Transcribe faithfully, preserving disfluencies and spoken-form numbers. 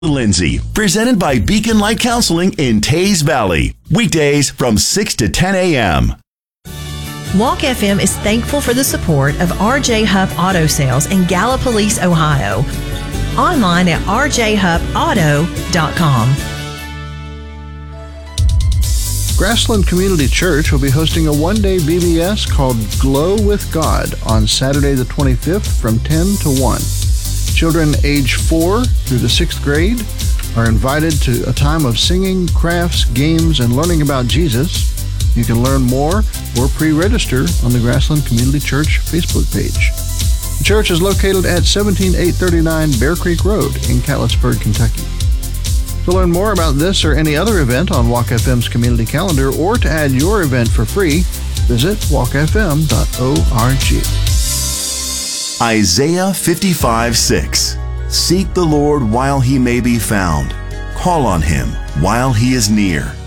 Lindsay, presented by Beacon Light Counseling in Tays Valley. Weekdays from six to ten a.m. Walk F M is thankful for the support of R J Huff Auto Sales in Gallipolis, Ohio. Online at r j huff auto dot com. Grassland Community Church will be hosting a one-day V B S called Glow with God on Saturday the twenty-fifth from ten to one. Children age four through the sixth grade are invited to a time of singing, crafts, games, and learning about Jesus. You can learn more or pre-register on the Grassland Community Church Facebook page. The church is located at seventeen eight thirty-nine Bear Creek Road in Catlettsburg, Kentucky. To learn more about this or any other event on Walk F M's community calendar or to add your event for free, visit walk f m dot org. Isaiah fifty-five six. Seek the Lord while he may be found. Call on him while he is near.